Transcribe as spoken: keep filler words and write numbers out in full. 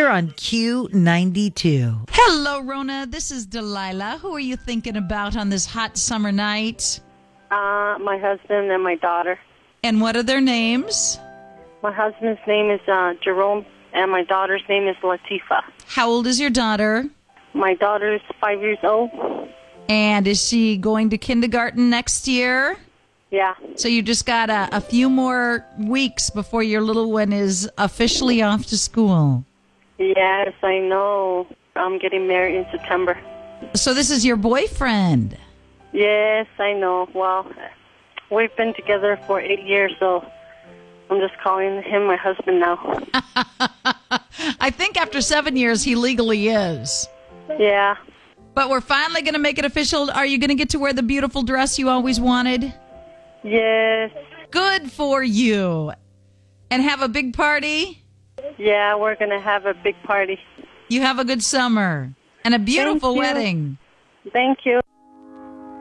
here on Q ninety-two. Hello, Rona. This is Delilah. Who are you thinking about on this hot summer night? Uh, my husband and my daughter. And what are their names? My husband's name is uh, Jerome, and my daughter's name is Latifa. How old is your daughter? My daughter is five years old. And is she going to kindergarten next year? Yeah. So you just got a, a few more weeks before your little one is officially off to school. Yes, I know. I'm getting married in September. So this is your boyfriend? Yes, I know. Well, we've been together for eight years, so I'm just calling him my husband now. I think after seven years, he legally is. Yeah. But we're finally going to make it official. Are you going to get to wear the beautiful dress you always wanted? Yes. Good for you. And have a big party? Yeah, we're going to have a big party. You have a good summer and a beautiful Thank you. wedding. Thank you.